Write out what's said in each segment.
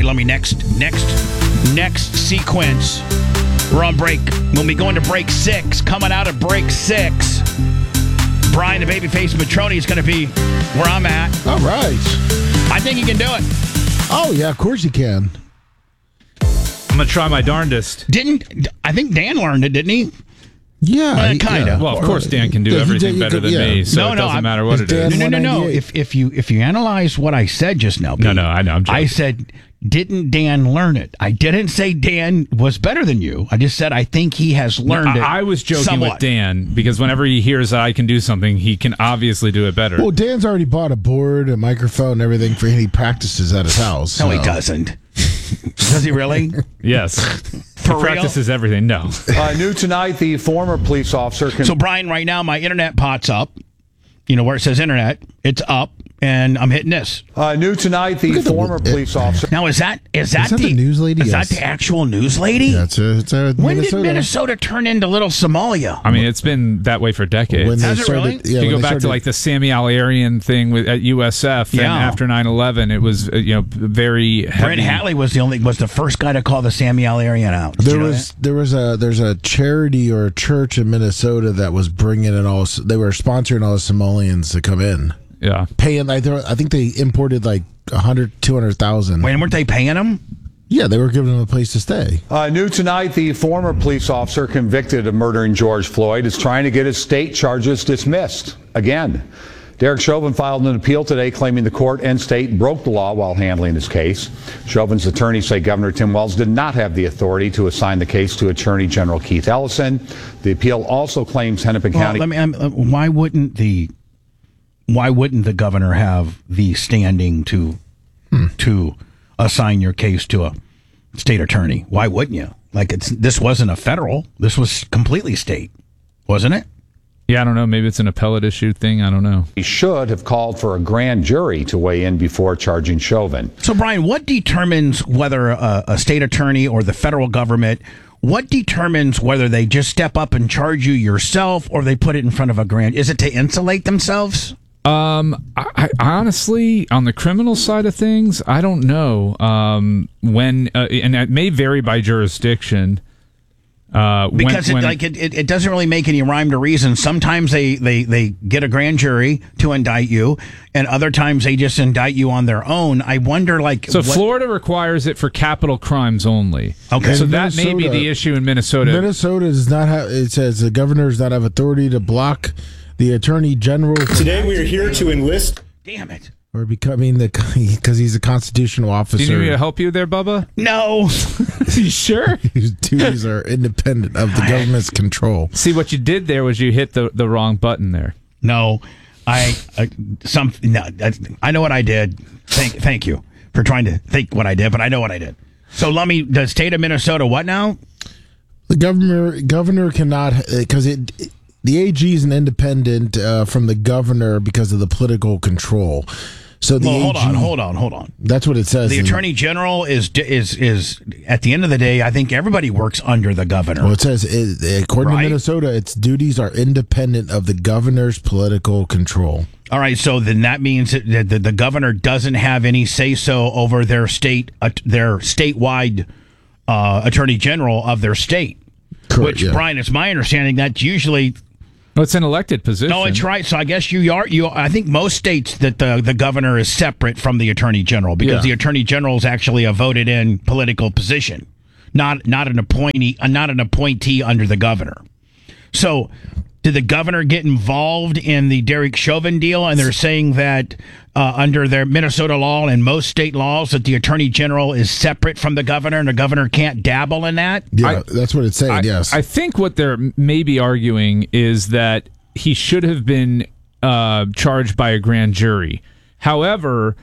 right, let me next sequence. We're on break. When we go into break 6, coming out of break 6, Brian the Babyface Matroni is going to be where I'm at. All right. I think he can do it. Oh, yeah, of course you can. I'm going to try my darndest. I think Dan learned it, didn't he? Yeah, kind of. Well, of course, Dan can do everything better than me, so it doesn't matter what it is. No. If you analyze what I said just now, Pete, no, I know. I said, didn't Dan learn it? I didn't say Dan was better than you. I just said I think he has learned it. I was joking somewhat with Dan because whenever he hears that I can do something, he can obviously do it better. Well, Dan's already bought a board, a microphone, and everything for him. He practices at his house. No, he doesn't. Does he really? Yes. For he practices everything. No. New tonight, the former police officer... So, Brian, right now, my internet pot's up. You know, where it says internet, it's up, and I'm hitting this. New tonight, the former police officer... Now, is that the news lady? Is that the actual news lady? Yeah, it's when did Minnesota turn into little Somalia? I mean, it's been that way for decades. Has it really? Yeah, you go back to like the Sammy Al-Arian thing at USF, and after 9/11, it was very heavy. Brent Hatley was the first guy to call the Sammy Al-Arian out. There's a charity or a church in Minnesota that was bringing in all. They were sponsoring all the Somalians to come in. Yeah, paying. I think they imported like 200,000. Wait, weren't they paying them? Yeah, they were giving them a place to stay. New tonight, the former police officer convicted of murdering George Floyd is trying to get his state charges dismissed again. Derek Chauvin filed an appeal today claiming the court and state broke the law while handling his case. Chauvin's attorneys say Governor Tim Walz did not have the authority to assign the case to Attorney General Keith Ellison. The appeal also claims Hennepin County... why wouldn't the governor have the standing to assign your case to a state attorney? Why wouldn't you? This wasn't a federal. This was completely state, wasn't it? Yeah, I don't know. Maybe it's an appellate issue thing. I don't know. He should have called for a grand jury to weigh in before charging Chauvin. So, Brian, what determines whether a state attorney or the federal government, what determines whether they just step up and charge you yourself or they put it in front of a grand? Is it to insulate themselves? I honestly, on the criminal side of things, I don't know. And it may vary by jurisdiction. Because it doesn't really make any rhyme to reason. Sometimes they get a grand jury to indict you, and other times they just indict you on their own. I wonder, Florida requires it for capital crimes only. Okay, so that may be the issue in Minnesota. Minnesota does not have. It says the governor does not have authority to block the attorney general. Today we are here to enlist. Damn it. Or becoming because he's a constitutional officer. Do you need me to help you there, Bubba? No. You sure? His duties are independent of the government's control. See, what you did there was you hit the wrong button there. No, I know what I did. Thank you for trying to think what I did, but I know what I did. So, Lummy, the state of Minnesota, what now? The governor cannot, because the AG is an independent from the governor because of the political control. So hold on. That's what it says. The attorney general is at the end of the day, I think everybody works under the governor. Well, it says according to Minnesota, its duties are independent of the governor's political control. All right, so then that means that the governor doesn't have any say so over their statewide attorney general of their state. Correct, which, Brian, it's my understanding that's usually. Well, it's an elected position. No, it's right. So I guess you are. I think most states that the governor is separate from the attorney general because the attorney general is actually a voted in political position, not an appointee under the governor. So, did the governor get involved in the Derek Chauvin deal? And they're saying that under their Minnesota law and most state laws that the attorney general is separate from the governor and the governor can't dabble in that? Yeah, that's what it's saying, yes. I think what they're maybe arguing is that he should have been charged by a grand jury. However,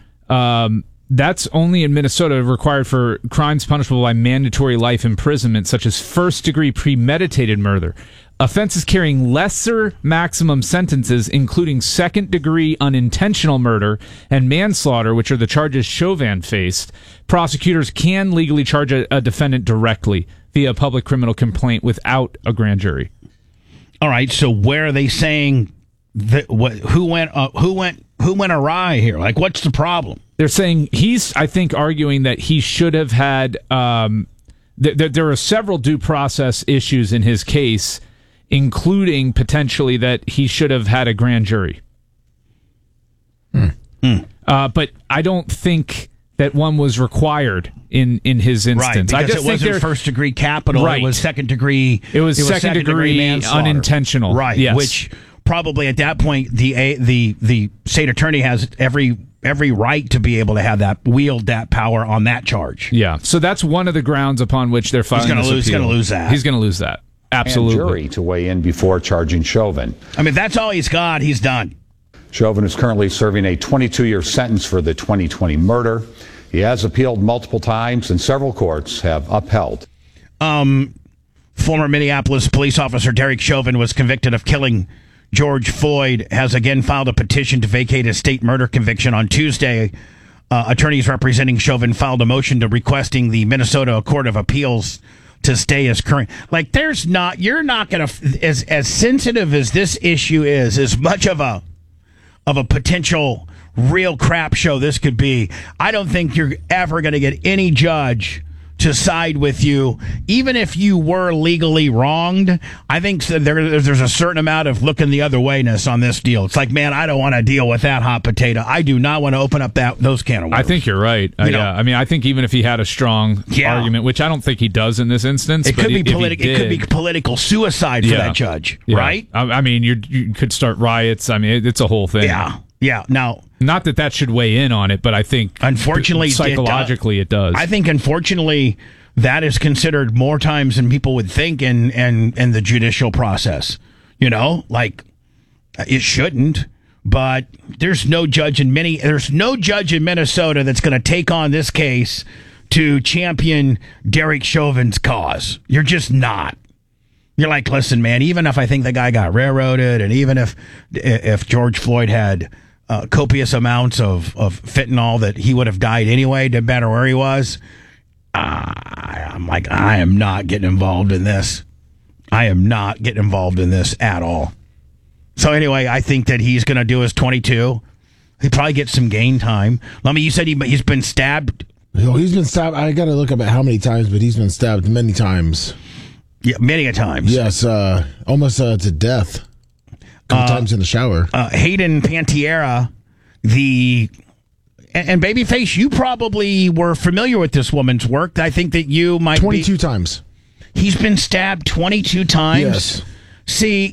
that's only in Minnesota required for crimes punishable by mandatory life imprisonment, such as first-degree premeditated murder. Offenses carrying lesser maximum sentences, including second-degree unintentional murder and manslaughter, which are the charges Chauvin faced, prosecutors can legally charge a defendant directly via a public criminal complaint without a grand jury. All right, so where are they saying that? Who went awry here? Like, what's the problem? They're saying he's, I think, arguing that he should have had. There are several due process issues in his case, including potentially that he should have had a grand jury. But I don't think that one was required in his instance. Right, I just it wasn't first-degree capital. Right. It was second-degree. It was second-degree manslaughter. unintentional. Right, yes. Which probably at that point the state attorney has every right to be able to wield that power on that charge. Yeah, so that's one of the grounds upon which they're filing this appeal. He's going to lose that. He's going to lose that. Absolutely. And jury to weigh in before charging Chauvin. I mean, that's all he's got. He's done. Chauvin is currently serving a 22-year sentence for the 2020 murder. He has appealed multiple times, and several courts have upheld. Former Minneapolis police officer Derek Chauvin was convicted of killing George Floyd, has again filed a petition to vacate his state murder conviction on Tuesday. Attorneys representing Chauvin filed a motion to requesting the Minnesota Court of Appeals to stay as current. Like, you're not going to, as sensitive as this issue is, as much of a potential real crap show this could be, I don't think you're ever going to get any judge to side with you, even if you were legally wronged. I think there's a certain amount of looking the other wayness on this deal. It's like, man, I don't want to deal with that hot potato. I do not want to open up those can of worms. I think you're right. Yeah, I mean, I think even if he had a strong argument, which I don't think he does in this instance, it could be political suicide for that judge, right? I mean, you could start riots. I mean, it's a whole thing. Yeah. Now, not that should weigh in on it, but I think unfortunately, psychologically, it does. I think unfortunately that is considered more times than people would think in the judicial process. You know, like, it shouldn't. But there's no judge in Minnesota that's going to take on this case to champion Derek Chauvin's cause. You're just not. You're like, listen, man, even if I think the guy got railroaded, and even if George Floyd had copious amounts of fentanyl that he would have died anyway, no matter where he was, I'm like, I am not getting involved in this. I am not getting involved in this at all. So anyway, I think that he's going to do his 22. He probably gets some game time. You said he's been stabbed. He's been stabbed. I got to look up at how many times, but he's been stabbed many times. Yeah, many a times. Yes, almost to death. A couple times in the shower. Hayden Panettiere, and Babyface, you probably were familiar with this woman's work. I think that you might 22 times. He's been stabbed 22 times? Yes. See,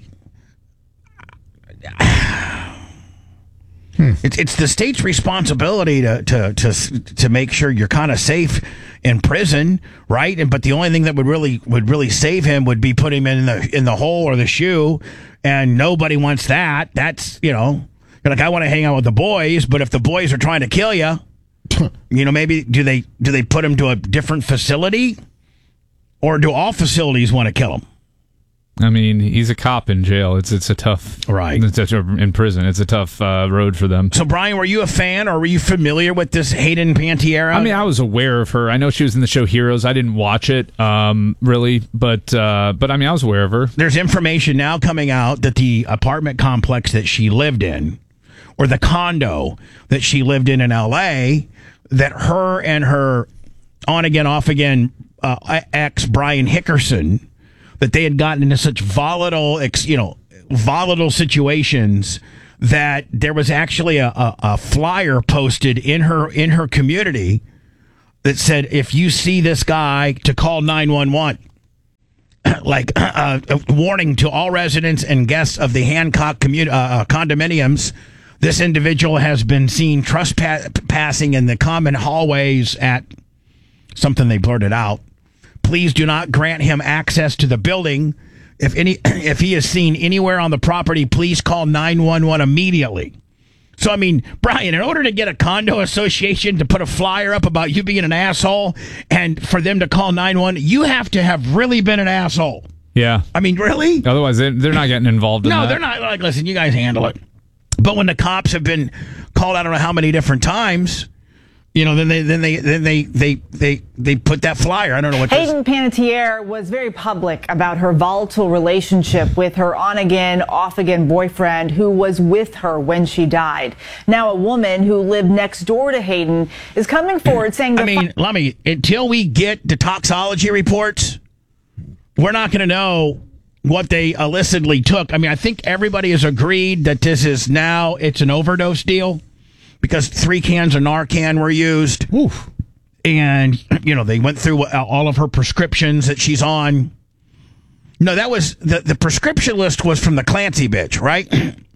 it's the state's responsibility to make sure you're kind of safe in prison, right? But the only thing that would really save him would be put him in the hole or the shoe, and nobody wants that. That's, you're like, I want to hang out with the boys, but if the boys are trying to kill you, maybe do they put him to a different facility, or do all facilities want to kill him? I mean, he's a cop in jail. It's a tough, right? In prison, it's a tough road for them. So, Brian, were you a fan, or were you familiar with this Hayden Panettiere? I mean, I was aware of her. I know she was in the show Heroes. I didn't watch it really, but I mean, I was aware of her. There's information now coming out that the apartment complex that she lived in, or the condo that she lived in L.A., that her and her on again, off again ex Brian Hickerson, that they had gotten into such volatile situations that there was actually a flyer posted in her community that said, if you see this guy, to call 911. Like a warning to all residents and guests of the Hancock condominiums. This individual has been seen trespassing in the common hallways at something they blurted out. Please do not grant him access to the building. If he is seen anywhere on the property, please call 911 immediately. So, I mean, Brian, in order to get a condo association to put a flyer up about you being an asshole and for them to call 911, you have to have really been an asshole. Yeah. I mean, really? Otherwise, they're not getting involved in that. No, they're not. Like, listen, you guys handle it. But when the cops have been called, I don't know how many different times, then they put that flyer. I don't know what. Hayden Panettiere was very public about her volatile relationship with her on-again, off-again boyfriend who was with her when she died. Now a woman who lived next door to Hayden is coming forward saying that until we get the toxology reports, we're not going to know what they illicitly took. I mean, I think everybody has agreed that it's an overdose deal because 3 cans of Narcan were used. Oof. And, they went through all of her prescriptions that she's on. No, that was the prescription list was from the Clancy bitch, right?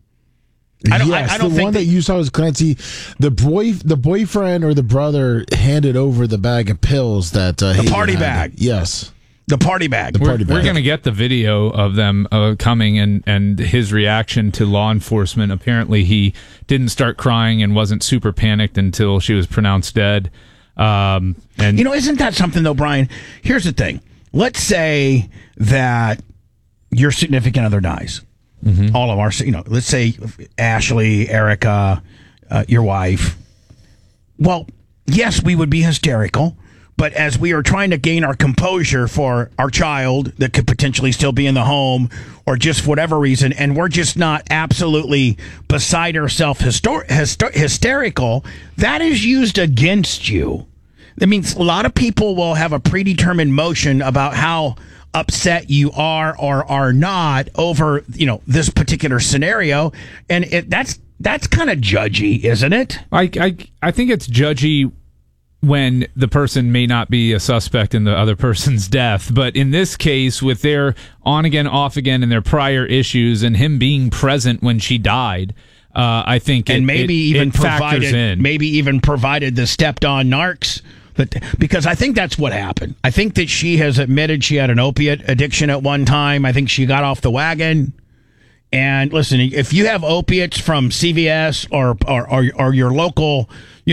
I don't think one that you saw was Clancy. The boyfriend or the brother handed over the bag of pills that the party bag. Yes. The party bag. We're going to get the video of them coming and his reaction to law enforcement. Apparently, he didn't start crying and wasn't super panicked until she was pronounced dead. And isn't that something though, Brian? Here's the thing. Let's say that your significant other dies. Mm-hmm. All of our, let's say Ashley, Erica, your wife. Well, yes, we would be hysterical. But as we are trying to gain our composure for our child that could potentially still be in the home or just for whatever reason, and we're just not absolutely beside ourselves hysterical, that is used against you. That means a lot of people will have a predetermined notion about how upset you are or are not over, this particular scenario. And that's kind of judgy, isn't it? I think it's judgy when the person may not be a suspect in the other person's death. But in this case, with their on-again, off-again and their prior issues and him being present when she died, I think it factors in. Maybe even provided the stepped-on narcs. Because I think that's what happened. I think that she has admitted she had an opiate addiction at one time. I think she got off the wagon. And listen, if you have opiates from CVS or your local,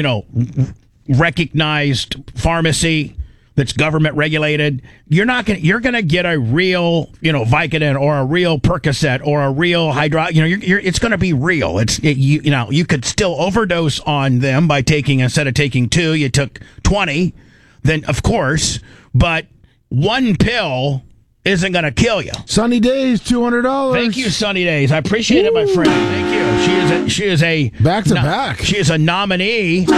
recognized pharmacy that's government regulated, you're going to get a real, Vicodin or a real Percocet or a real it's going to be real. You could still overdose on them by instead of taking 2, you took 20, then of course, but one pill isn't going to kill you. Sunny Days, $200. Thank you, Sunny Days. I appreciate it, my friend. Thank you. She is a back to back. She is a nominee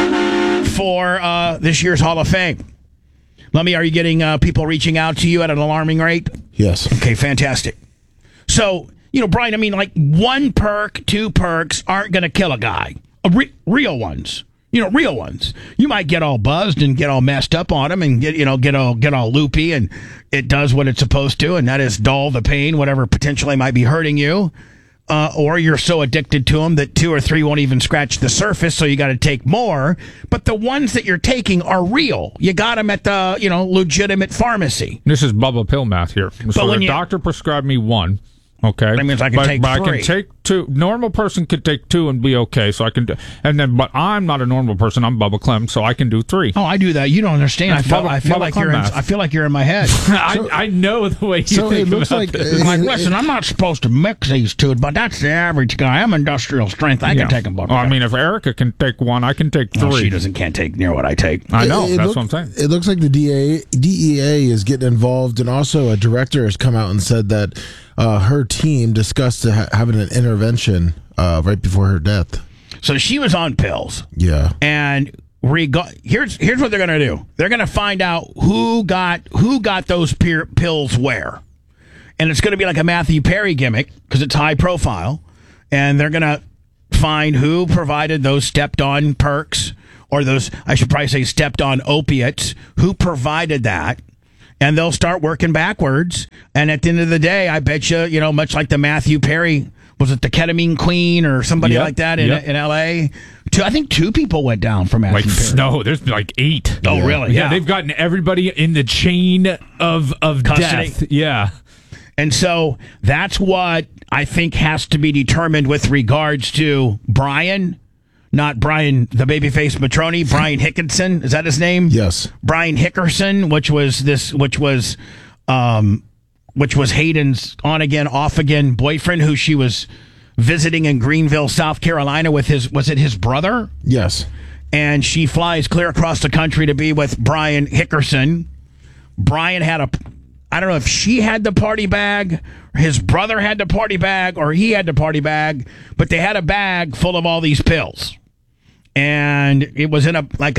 for this year's Hall of Fame. Lummi, are you getting people reaching out to you at an alarming rate? Yes. Okay, fantastic. So, Brian, I mean, like 1 perk, 2 perks aren't going to kill a guy. Real ones. Real ones. You might get all buzzed and get all messed up on them and get all loopy, and it does what it's supposed to, and that is dull the pain, whatever potentially might be hurting you. Or you're so addicted to them that 2 or 3 won't even scratch the surface, so you got to take more. But the ones that you're taking are real. You got them at the, legitimate pharmacy. This is Bubba Pill math here. So the doctor prescribed me 1. Okay, that means I can take 3. I can take 2. Normal person could take 2 and be okay. So I can do, but I'm not a normal person. I'm Bubba Clem, so I can do 3. Oh, I do that. You don't understand. I feel like you're in my head. I know the way you think. It looks like listen, I'm not supposed to mix these 2, but that's the average guy. I'm industrial strength. I can take them both. I mean, if Erica can take 1, I can take 3. Well, she can't take near what I take. I know. That's what I'm saying. It looks like the DEA is getting involved, and also a director has come out and said that her team discussed having an intervention right before her death. So she was on pills. Yeah. And here's what they're going to do. They're going to find out who got those pills where. And it's going to be like a Matthew Perry gimmick because it's high profile. And they're going to find who provided those stepped-on perks or those, I should probably say, stepped-on opiates, who provided that. And they'll start working backwards. And at the end of the day, I bet you, much like the Matthew Perry, was it the ketamine queen or somebody like that in L.A.? I think 2 people went down from Matthew Perry. No, there's 8. Oh, really? Yeah, they've gotten everybody in the chain of custody. Death. Yeah. And so that's what I think has to be determined with regards to Brian. Not Brian, the babyface Matroni, Brian Hickinson. Is that his name? Yes. Brian Hickerson, which was Hayden's on-again, off-again boyfriend who she was visiting in Greenville, South Carolina with his brother? Yes. and she flies clear across the country to be with Brian Hickerson. Brian had I don't know if she had the party bag, or his brother had the party bag, or he had the party bag, but they had a bag full of all these pills. And it was in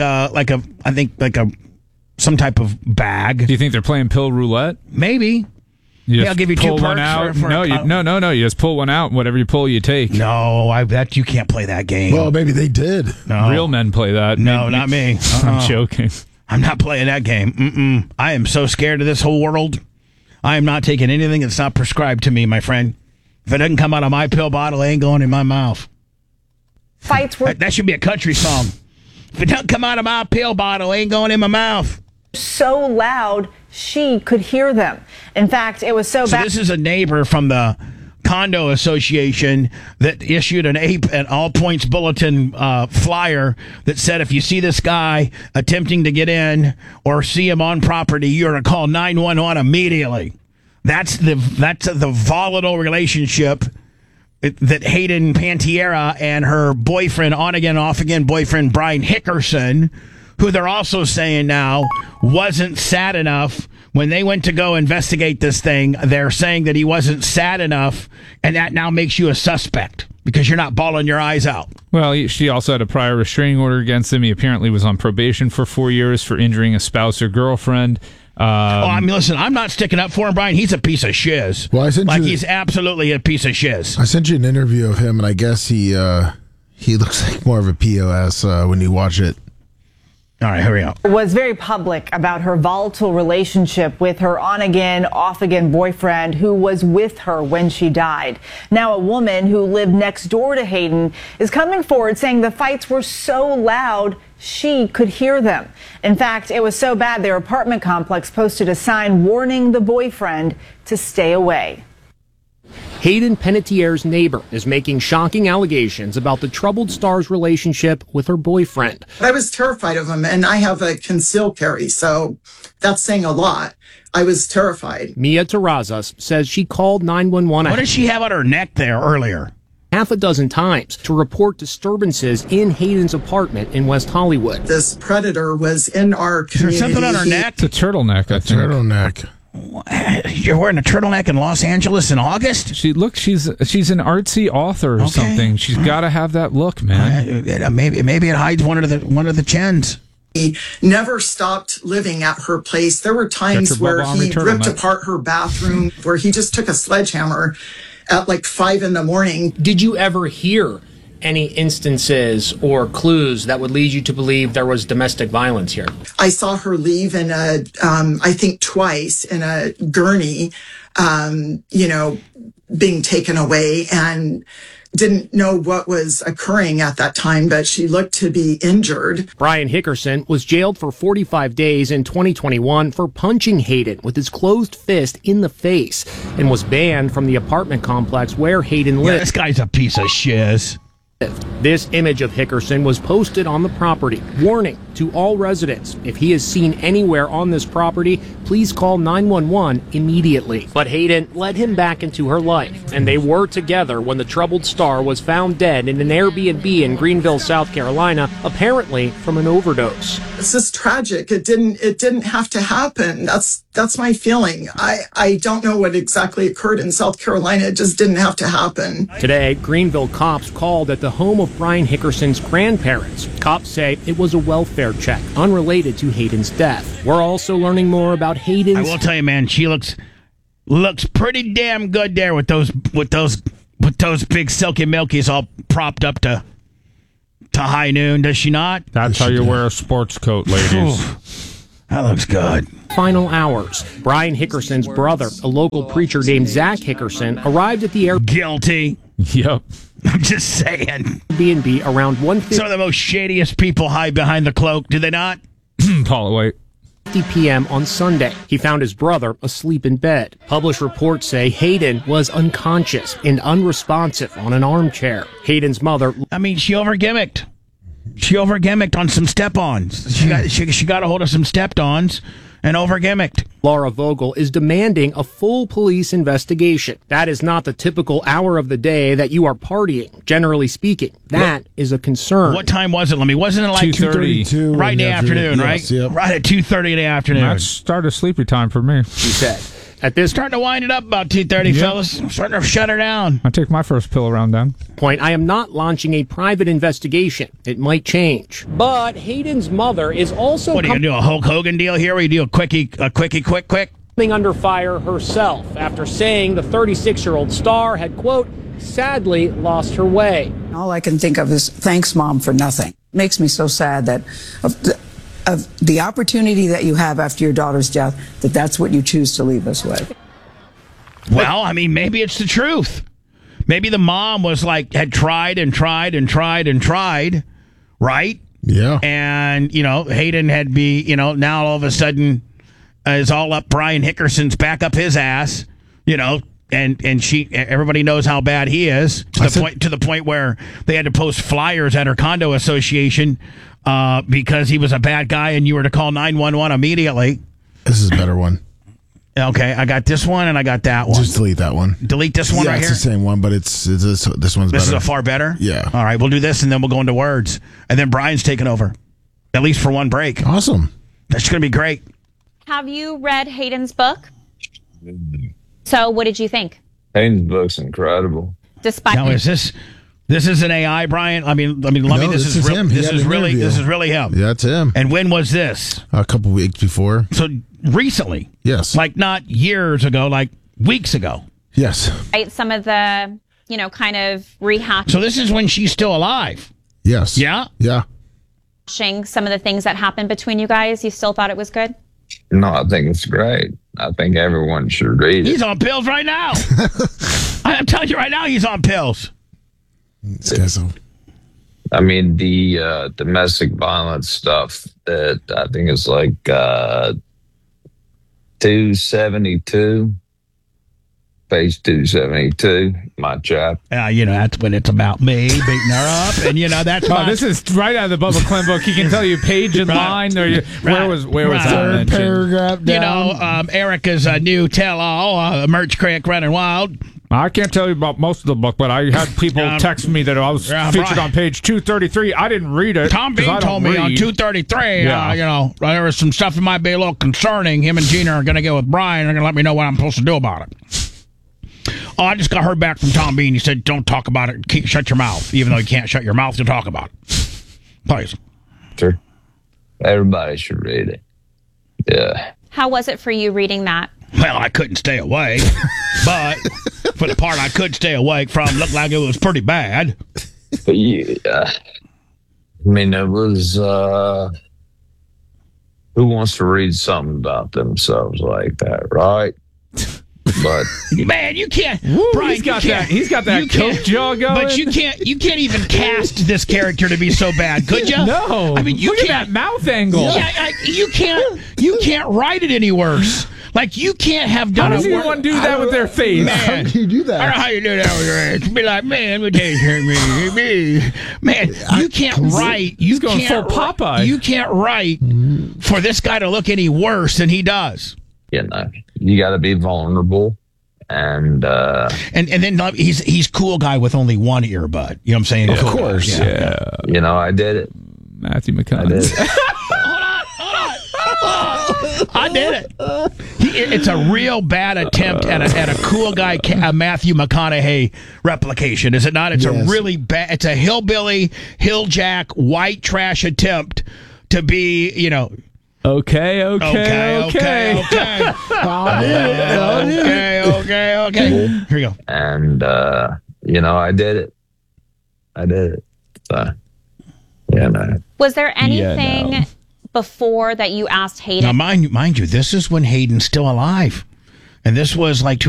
some type of bag. Do you think they're playing pill roulette? Maybe. Yeah, I'll give you two pull one perks out. No. You just pull one out. Whatever you pull, you take. No, I bet you can't play that game. Well, maybe they did. No. Real men play that. No, not me. I'm joking. I'm not playing that game. I am so scared of this whole world. I am not taking anything that's not prescribed to me, my friend. If it doesn't come out of my pill bottle, it ain't going in my mouth. Fights were that should be a country song. If it doesn't come out of my pill bottle, it ain't going in my mouth. so loud she could hear them. In fact, it was so bad. So this is a neighbor from the condo association that issued an all points bulletin flyer that said if you see this guy attempting to get in or see him on property, you're to call 911 immediately. That's the volatile relationship that Hayden Panettiere and her boyfriend, on again, off again boyfriend Brian Hickerson, who they're also saying now wasn't sad enough when they went to go investigate this thing. They're saying that he wasn't sad enough, and that now makes you a suspect because you're not bawling your eyes out. Well, she also had a prior restraining order against him. He apparently was on probation for 4 years for injuring a spouse or girlfriend. Listen, I'm not sticking up for him, Brian. He's a piece of shiz. Well, he's absolutely a piece of shiz. I sent you an interview of him, and I guess he looks like more of a POS when you watch it. All right, here we go. Was very public about her volatile relationship with her on-again, off-again boyfriend who was with her when she died. Now a woman who lived next door to Hayden is coming forward saying the fights were so loud she could hear them. In fact, it was so bad their apartment complex posted a sign warning the boyfriend to stay away. Hayden Panettiere's neighbor is making shocking allegations about the troubled star's relationship with her boyfriend. I was terrified of him, and I have a concealed carry, so that's saying a lot. I was terrified. Mia Terrazas says she called 911. What did she have on her neck there earlier? Half a dozen times to report disturbances in Hayden's apartment in West Hollywood. This predator was in our community. Is there something on her neck? It's a turtleneck, I think. Turtleneck. You're wearing a turtleneck in Los Angeles in August? She's an artsy author or something. She's got to have that look, man. Maybe it hides one of the chins. He never stopped living at her place. There were times where he ripped apart her bathroom, where he just took a sledgehammer at like 5 a.m. Did you ever hear any instances or clues that would lead you to believe there was domestic violence here? I saw her leave in I think twice in a gurney, being taken away, and didn't know what was occurring at that time, but she looked to be injured. Brian Hickerson was jailed for 45 days in 2021 for punching Hayden with his closed fist in the face and was banned from the apartment complex where Hayden lived. Yeah, this guy's a piece of shiz. This image of Hickerson was posted on the property. Warning to all residents, if he is seen anywhere on this property, please call 911 immediately. But Hayden led him back into her life, and they were together when the troubled star was found dead in an Airbnb in Greenville, South Carolina, apparently from an overdose. This is tragic. It didn't have to happen. That's my feeling. I don't know what exactly occurred in South Carolina. It just didn't have to happen. Today, Greenville cops called at the home of Brian Hickerson's grandparents. Cops say it was a welfare check unrelated to Hayden's death. We're also learning more about Hayden's... I will tell you, man, she looks pretty damn good there with those big silky milkies all propped up to high noon, does she not? That's how you wear a sports coat, ladies. That looks good. Final hours. Brian Hickerson's brother, a local preacher named Zach Hickerson, arrived at the Airbnb. Guilty. Yep. I'm just saying. Airbnb around 1:50. Some of the most shadiest people hide behind the cloak, do they not? Paul, wait. 50 p.m. on Sunday. He found his brother asleep in bed. Published reports say Hayden was unconscious and unresponsive on an armchair. Hayden's mother... she over-gimmicked. She over-gimmicked on some step-ons. She got a hold of some step-ons, and over-gimmicked. Laura Vogel is demanding a full police investigation. That is not the typical hour of the day that you are partying, generally speaking. That is a concern. What time was it? Wasn't it like 2:30? Right in the afternoon, right? Yes, yep. Right at 2:30 in the afternoon. That's start of sleepy time for me. She said. At this Starting to wind it up about 2:30, fellas. I'm starting to shut her down. I take my first pill around then. point, I am not launching a private investigation. It might change. But Hayden's mother is also What, are you going to do a Hulk Hogan deal here where you do a quickie, quick? coming under fire herself after saying the 36-year-old star had, quote, sadly lost her way. All I can think of is thanks, Mom, for nothing. Makes me so sad that of the opportunity that you have after your daughter's death, that's what you choose to leave us with. Well, I mean, maybe it's the truth. Maybe the mom was like, had tried, right? Yeah. And, Hayden had now all of a sudden is all up Brian Hickerson's back up his ass, and everybody knows how bad he is to the point where they had to post flyers at her condo association because he was a bad guy and you were to call 911 immediately. This is a better one. Okay, I got this one and I got that one. Just delete that one. Delete this one right here? It's the same one, but this one's better. This is a far better? Yeah. All right, we'll do this and then we'll go into words. And then Brian's taking over, at least for one break. Awesome. That's going to be great. Have you read Hayden's book? So what did you think? Hayden's book's incredible. Despite now, is this is an AI, Brian? I mean, let me. This is him. This is really him. Yeah, it's him. And when was this? A couple weeks before. So recently. Yes. Like not years ago, like weeks ago. Yes. Right, some of the, kind of rehashing. So this is when she's still alive. Yes. Yeah. Yeah. Some of the things that happened between you guys. You still thought it was good? No, I think it's great. I think everyone should read it. He's on pills right now. I'm telling you right now, he's on pills. I mean, the domestic violence stuff that I think is like 272, page 272, my chap. That's when it's about me beating her up, and that's this is right out of the Bubba Clem book. He can tell you page and line. Or where was that Third paragraph down. Erica's new tell-all, Merch Crack Running Wild. I can't tell you about most of the book, but I had people text me that I was featured on page 233. I didn't read it. Tom Bean told me on 233, there was some stuff that might be a little concerning. Him and Gina are going to go with Brian. They're going to let me know what I'm supposed to do about it. Oh, I just got heard back from Tom Bean. He said, don't talk about it. Shut your mouth. Even though you can't shut your mouth to talk about it. Please. Sure. Everybody should read it. Yeah. How was it for you reading that? Well, I couldn't stay awake, but for the part I could stay awake from, looked like it was pretty bad. But it was, who wants to read something about themselves like that, right? But man, you can't. Brian, he's got that coke jaw going. But you can't even cast this character to be so bad, could you? No. I mean, you look at that mouth angle. Yeah, you can't write it any worse. Like, you can't have done it. How does anyone do that with their face? Man, how do you do that? I don't know how you do that with your face. Be like, man, you can't write. He's going full Popeye. You can't write for this guy to look any worse than he does. You got to be vulnerable. And then he's cool guy with only one earbud. You know what I'm saying? Of course. Yeah. I did it. Matthew McConaughey. I did it. It's a real bad attempt at a cool guy, a Matthew McConaughey replication, is it not? It's a really bad. It's a hillbilly, hilljack, white trash attempt to be, Okay. Here you go. And I did it. So, Was there anything before that you asked Hayden? Now, mind you, this is when Hayden's still alive, and this was like